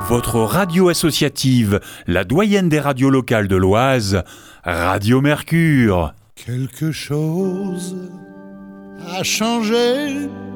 Votre radio associative, la doyenne des radios locales de l'Oise, Radio Mercure. Quelque chose a changé